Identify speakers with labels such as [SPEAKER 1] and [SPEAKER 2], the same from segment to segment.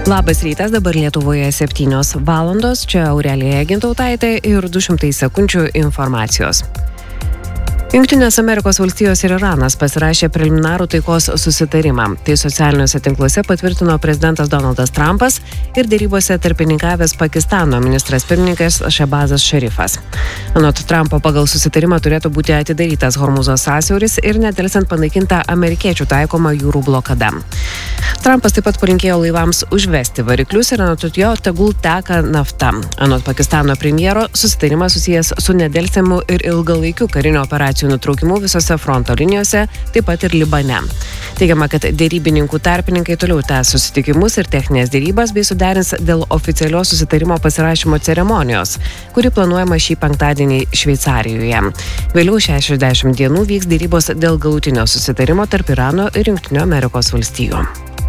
[SPEAKER 1] Labas rytas, dabar Lietuvoje 7 valandos, čia Aurelija Gintautaitė ir 200 sekundžių informacijos. Jungtinės Amerikos valstijos ir Iranas pasirašė preliminarų taikos susitarimą. Tai socialiniuose tinkluose patvirtino prezidentas Donaldas Trumpas ir dėrybose tarpininkavęs Pakistano ministras pirmininkas Šehbazas Šarifas. Anot Trumpo pagal susitarimą turėtų būti atidarytas Hormuzo sąsiauris ir nedelsiant panaikinta amerikiečių taikoma jūrų blokada. Trumpas taip pat palinkėjo laivams užvesti variklius ir anot jo tegul teka nafta. Anot Pakistano premjero susitarimas susijęs su nedelsiamu ir ilgalaikiu karinio operacijų nutraukimu visose fronto linijose, taip pat ir Libane. Teigiama, kad dėrybininkų tarpininkai toliau tęs susitikimus ir techninės dėrybas bei suderins dėl oficialios susitarimo pasirašymo ceremonijos, kuri planuojama šį penktadienį Šveicarijoje. Vėliau 60 dienų vyks dėrybos dėl galutinio susitarimo tarp Irano ir Jungtinių Amerikos valstijų.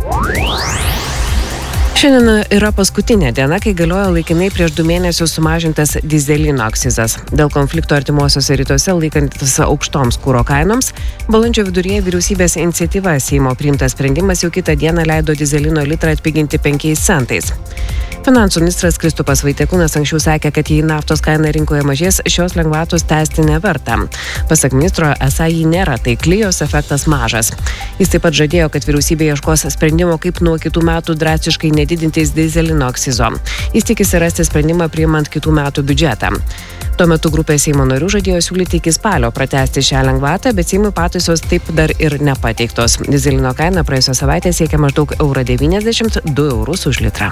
[SPEAKER 1] Šiandien yra paskutinė diena, kai galioja laikinai prieš 2 mėnesius sumažintas dyzelino akcizas. Dėl konflikto artimuosiuose rytuose laikantis aukštoms kuro kainoms, balandžio viduryje vyriausybės iniciatyva Seimo priimtas sprendimas jau kitą dieną leido dyzelino litrą atpiginti 5 centais. Finansų ministras Kristupas Vaitiekūnas anksčiau sakė, kad jei naftos kaina rinkoje mažės, šios lengvatos tęsti neverta. Pasak ministro, esą ji nėra taikli, jos efektas mažas. Jis taip pat žadėjo, kad vyriausybė ieškos sprendimo, kaip nuo kitų metų drastiškai nedidintis dyzelino akcizo. Jis tikisi rasti sprendimą priimant kitų metų biudžetą. Tuo metu grupė Seimo narių žadėjo siūlyti iki spalio pratęsti šią lengvatą, bet Seimui pataisos taip dar ir nepateiktos. Dyzelino kaina praėjusią savaitę siekia maždaug 1,90 € 2 € už litrą.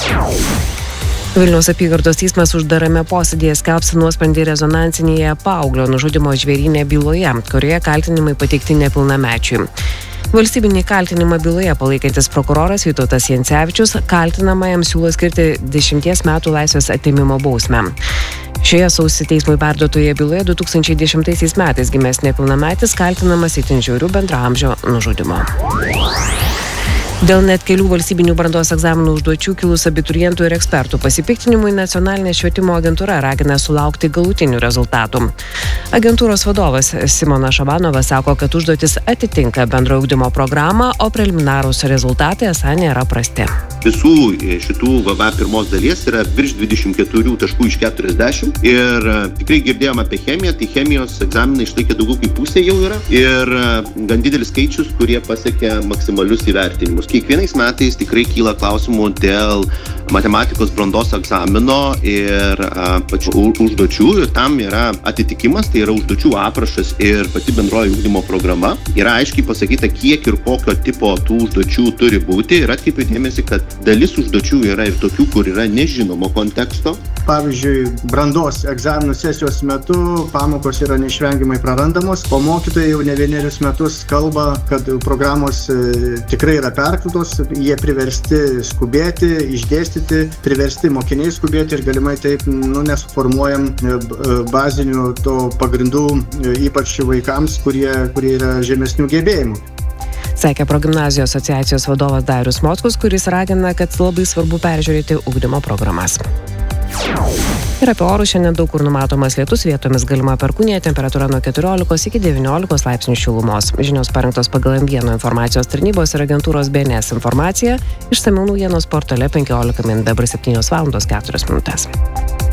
[SPEAKER 1] Vilniaus apygardos teismas uždarame posėdėje skelbs nuosprendį rezonansinėje paauglio nužudymo Žvėryne byloje, kurioje kaltinimai pateikti nepilnamečiui. Valstybinį kaltinimą byloje palaikantis prokuroras Vytautas Jancevičius kaltinamajam siūlo skirti 10 metų laisvės atėmimo bausmę. Šioje sausį teismui perduotoje byloje 2010 metais gimęs nepilnametis kaltinamas itin žiauriu bendraamžio nužudymu. Dėl net kelių valstybinių brandos egzaminų užduočių kilus abiturientų ir ekspertų pasipiktinimui Nacionalinė švietimo agentūra ragina sulaukti galutinių rezultatų. Agentūros vadovas Simonas Šabanovas sako, kad užduotis atitinka bendro ugdymo programą, o preliminarūs rezultatai esą nėra prasti.
[SPEAKER 2] Visų šitų VVA pirmos dalies yra virš 24 taškų iš 40 ir tikrai girdėjom apie chemiją, tai chemijos egzaminai išlaikė daugiau kaip pusė jau yra ir gan didelis skaičius, kurie pasiekė maksimalius įvertinimus. Kiekvienais metais tikrai kyla klausimų dėl matematikos brandos egzamino ir pačių užduočių ir tam yra atitikimas, tai yra užduočių aprašas ir pati bendroji ugdymo programa. Yra aiškiai pasakyta, kiek ir kokio tipo tų užduočių turi būti ir atkreipiu dėmesį, kad dalis užduočių yra ir tokių, kur yra nežinomo konteksto.
[SPEAKER 3] Pavyzdžiui, brandos egzaminų sesijos metu pamokos yra neišvengiamai prarandamos, o mokytojai jau ne vienerius metus kalba, kad programos tikrai yra perkrautos, jie priversti skubėti, išdėstyti, priversti mokiniai skubėti ir galimai taip nesuformuojam bazinių to pagrindų, ypač vaikams, kurie yra žemesnių gebėjimų.
[SPEAKER 1] Sakė Progimnazijų asociacijos vadovas Darius Mockus, kuris ragina, kad labai svarbu peržiūrėti ugdymo programas. Ir apie orus šiandien daug kur numatomas lietus, vietomis galima perkūnija, temperatūra nuo 14 iki 19 laipsnių šilumos. Žinios parengtos pagal M1 informacijos tarnybos ir agentūros BNS informaciją. Išsamiau naujienos portale 15 min, dabar 7 valandos 4 minutės.